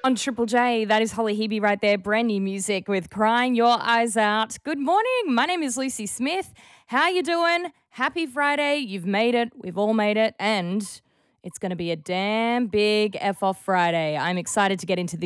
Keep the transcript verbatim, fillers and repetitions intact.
On Triple J, that is Holly Hebe right there. Brand new music with Crying Your Eyes Out. Good morning. My name is Lucy Smith. How you doing? Happy Friday. You've made it. We've all made it. And it's going to be a damn big F off Friday. I'm excited to get into this.